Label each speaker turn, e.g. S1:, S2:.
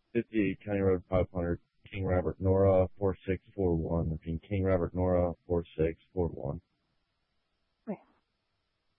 S1: 50 County Road 500, King Robert Nora 4641. King Robert Nora 4641.